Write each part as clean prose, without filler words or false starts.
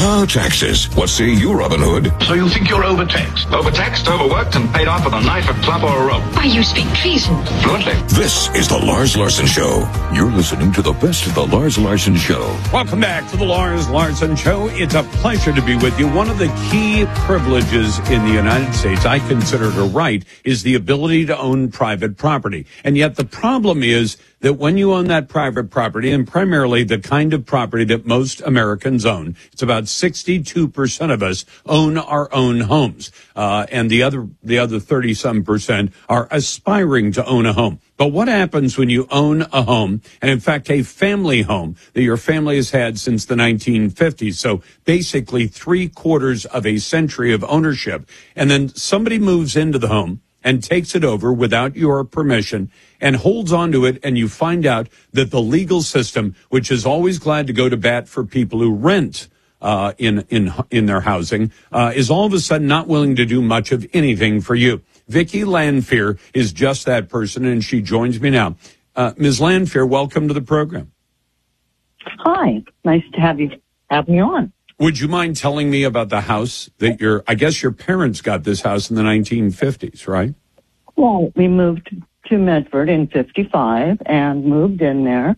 Taxes. What say you, Robin Hood? So you think you're overtaxed? Overtaxed, overworked, and paid off with a knife, a club, or a rope. Why, you speak treason. Fluently. This is the Lars Larson Show. You're listening to the best of the Lars Larson Show. Welcome back to the Lars Larson Show. It's a pleasure to be with you. One of the key privileges in the United States, I consider it a right, is the ability to own private property. And yet the problem is that when you own that private property, and primarily the kind of property that most Americans own, it's about 62% of us own our own homes. And the other 30-some% are aspiring to own a home. But what happens when you own a home, and in fact a family home that your family has had since the 1950s, so basically 3/4 of a century of ownership, and then somebody moves into the home and takes it over without your permission and holds on to it, and you find out that the legal system, which is always glad to go to bat for people who rent in their housing, is all of a sudden not willing to do much of anything for you. Vicki Lanphier is just that person, and she joins me now. Ms. Lanphier, welcome to the program. Hi, nice to have me on. Would you mind telling me about the house that I guess your parents got this house in the 1950s, right? Well, we moved to Medford in 55 and moved in there.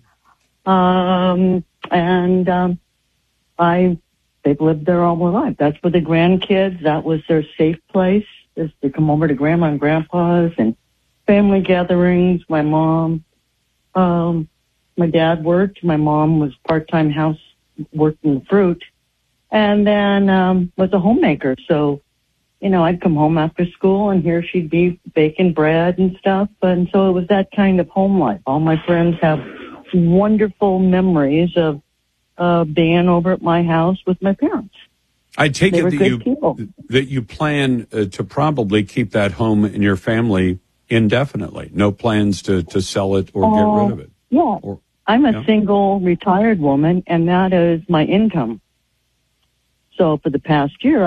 They've lived there all my life. That's for the grandkids. That was their safe place, is to come over to Grandma and Grandpa's and family gatherings. My mom, my dad worked. My mom was part-time house working fruit. And then was a homemaker. So, I'd come home after school and here she'd be baking bread and stuff. And so it was that kind of home life. All my friends have wonderful memories of being over at my house with my parents. I take it that you plan to probably keep that home in your family indefinitely. No plans to sell it or get rid of it. Yeah. I'm a single retired woman, and that is my income. So for the past year,